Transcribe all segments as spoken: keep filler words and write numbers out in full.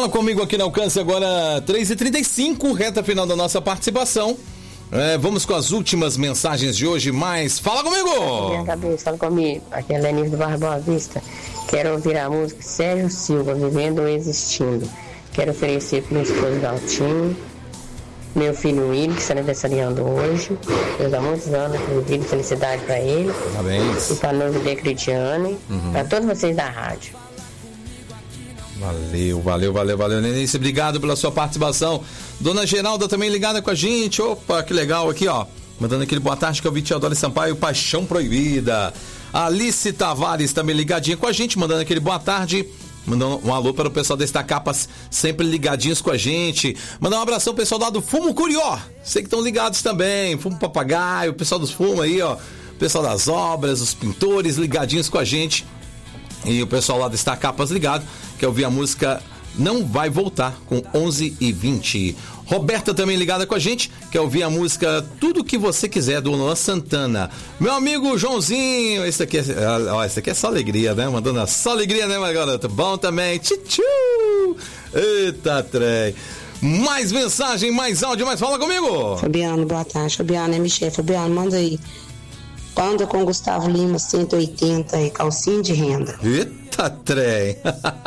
Fala comigo aqui no Alcance agora, três e trinta e cinco, reta final da nossa participação. É, vamos com as últimas mensagens de hoje, mas fala comigo! Minha cabeça, fala comigo. Aqui é Lenise do Bairro Boa Vista. Quero ouvir a música Sérgio Silva, Vivendo ou Existindo. Quero oferecer para meu esposo Daltinho, meu filho Willi, que está aniversariando hoje. Deus há muitos anos, vida e felicidade para ele. Parabéns. E para a noiva de Cristiane, uhum. Para todos vocês da rádio. Valeu, valeu, valeu, valeu, Lenice, obrigado pela sua participação. Dona Geralda também ligada com a gente. Opa, que legal aqui, ó. Mandando aquele boa tarde que é o Vitiadori Sampaio, Paixão Proibida. Alice Tavares também ligadinha com a gente, mandando aquele boa tarde. Mandando um alô para o pessoal da Estacapas, sempre ligadinhos com a gente. Mandar um abração ao pessoal lá do Fumo Curió. Sei que estão ligados também. Fumo Papagaio, o pessoal dos Fumo aí, ó. O pessoal das obras, os pintores ligadinhos com a gente. E o pessoal lá da Estacapas ligado, quer ouvir a música Não Vai Voltar, com onze e vinte. Roberta também ligada com a gente, quer ouvir a música Tudo Que Você Quiser, do Luan Santana. Meu amigo Joãozinho, esse aqui é, ó, esse aqui é só alegria, né? Mandando só alegria, né, minha garota? Bom também, tchutchu! Eita, trem! Mais mensagem, mais áudio, mais fala comigo! Fabiano, boa tarde. Fabiano, é Michel. Fabiano, manda aí. Banda com Gustavo Lima, cento e oitenta e calcinha de renda. Eita, trem!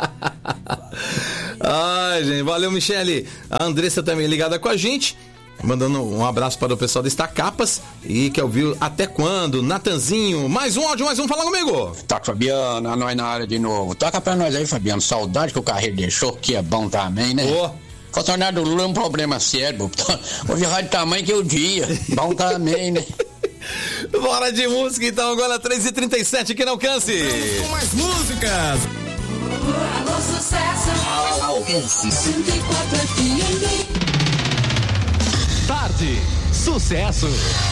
Ai, gente, valeu, Michele. A Andressa também ligada com a gente, mandando um abraço para o pessoal da Estacapas e que ouviu Até Quando, Natanzinho. Mais um áudio, mais um, fala comigo. Toca, Fabiano, nós na área de novo. Toca pra nós aí, Fabiano. Saudade que o Carreiro deixou, que é bom também, né? Oh. Falta do Lula é um problema sério. Hoje é de tamanho que o dia. Bom também, né? Bora de música então, agora três e trinta e sete aqui no Alcance. Vamos com mais músicas. Alô, sucesso. Alcance. cento e quatro F M. Tarde, sucesso.